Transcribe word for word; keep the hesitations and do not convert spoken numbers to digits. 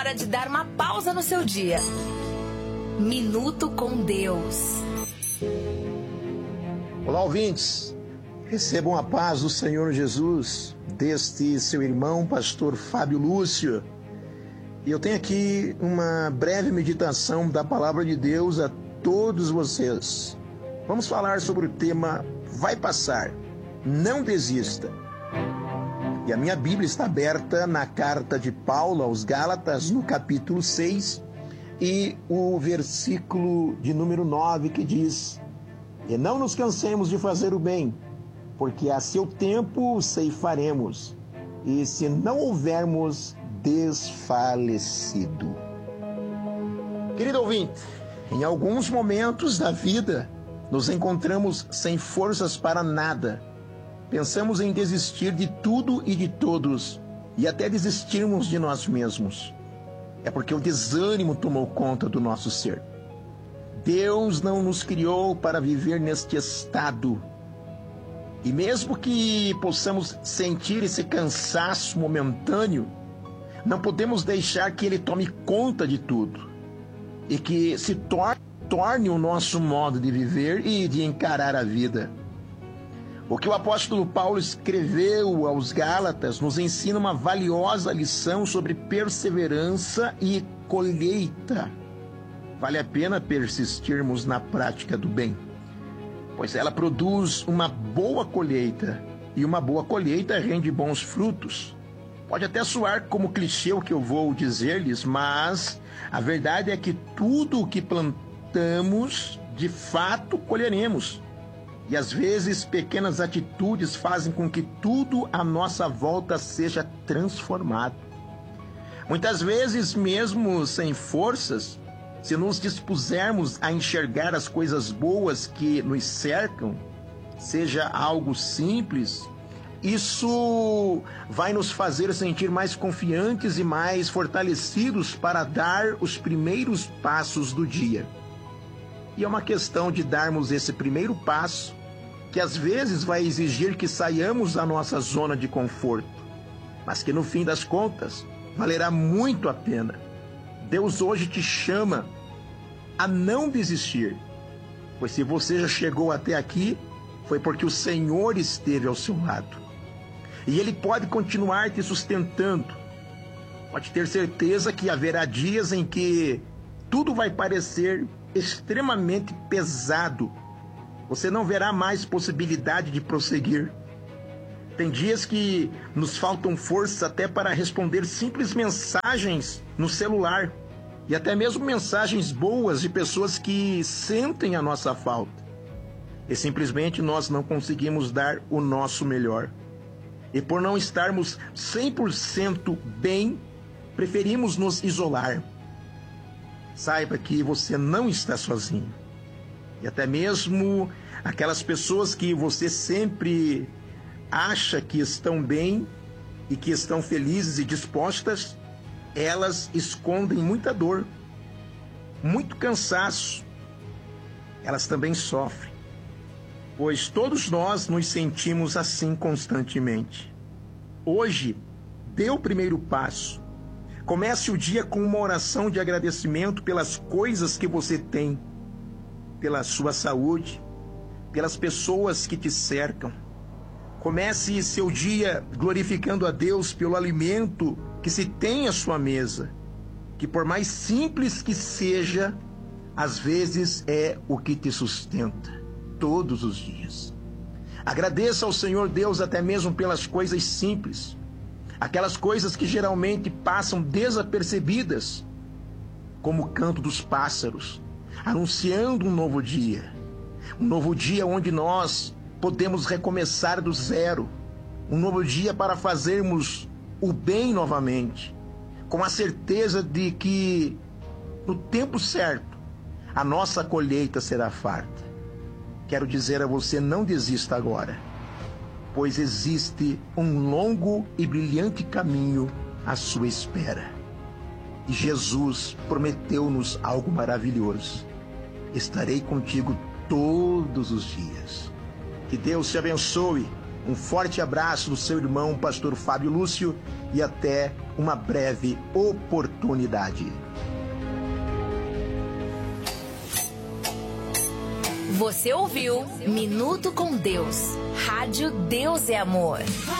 hora de dar uma pausa no seu dia. Minuto com Deus. Olá, ouvintes. Recebam a paz do Senhor Jesus, deste seu irmão, pastor Fábio Lúcio. E eu tenho aqui uma breve meditação da palavra de Deus a todos vocês. Vamos falar sobre o tema Vai Passar, Não Desista. E a minha Bíblia está aberta na carta de Paulo aos Gálatas, no capítulo seis, e o versículo de número nove, que diz: E não nos cansemos de fazer o bem, porque a seu tempo ceifaremos, e se não houvermos desfalecido. Querido ouvinte, em alguns momentos da vida, nos encontramos sem forças para nada. Pensamos em desistir de tudo e de todos, e até desistirmos de nós mesmos. É porque o desânimo tomou conta do nosso ser. Deus não nos criou para viver neste estado. E mesmo que possamos sentir esse cansaço momentâneo, não podemos deixar que ele tome conta de tudo e que se torne, torne o nosso modo de viver e de encarar a vida. O que o apóstolo Paulo escreveu aos Gálatas nos ensina uma valiosa lição sobre perseverança e colheita. Vale a pena persistirmos na prática do bem, pois ela produz uma boa colheita, e uma boa colheita rende bons frutos. Pode até soar como clichê o que eu vou dizer-lhes, mas a verdade é que tudo o que plantamos, de fato colheremos. E às vezes pequenas atitudes fazem com que tudo à nossa volta seja transformado. Muitas vezes, mesmo sem forças, se nos dispusermos a enxergar as coisas boas que nos cercam, seja algo simples, isso vai nos fazer sentir mais confiantes e mais fortalecidos para dar os primeiros passos do dia. E é uma questão de darmos esse primeiro passo, que às vezes vai exigir que saiamos da nossa zona de conforto, mas que no fim das contas valerá muito a pena. Deus hoje te chama a não desistir, pois se você já chegou até aqui, foi porque o Senhor esteve ao seu lado. E Ele pode continuar te sustentando. Pode ter certeza que haverá dias em que tudo vai parecer extremamente pesado. Você não verá mais possibilidade de prosseguir. Tem dias que nos faltam força até para responder simples mensagens no celular, e até mesmo mensagens boas de pessoas que sentem a nossa falta. E simplesmente nós não conseguimos dar o nosso melhor. E por não estarmos cem por cento bem, preferimos nos isolar. Saiba que você não está sozinho. E até mesmo aquelas pessoas que você sempre acha que estão bem e que estão felizes e dispostas, elas escondem muita dor, muito cansaço. Elas também sofrem, pois todos nós nos sentimos assim constantemente. Hoje, dê o primeiro passo. Comece o dia com uma oração de agradecimento pelas coisas que você tem, pela sua saúde, pelas pessoas que te cercam. Comece seu dia glorificando a Deus pelo alimento que se tem à sua mesa, que por mais simples que seja, às vezes é o que te sustenta todos os dias. Agradeça ao Senhor Deus até mesmo pelas coisas simples, aquelas coisas que geralmente passam desapercebidas, como o canto dos pássaros, anunciando um novo dia, um novo dia onde nós podemos recomeçar do zero, um novo dia para fazermos o bem novamente, com a certeza de que no tempo certo a nossa colheita será farta. Quero dizer a você, não desista agora, pois existe um longo e brilhante caminho à sua espera. E Jesus prometeu-nos algo maravilhoso: estarei contigo todos os dias. Que Deus te abençoe Um forte abraço do seu irmão, pastor Fábio Lúcio, e até uma breve oportunidade. Você ouviu Minuto com Deus. Rádio Deus é Amor.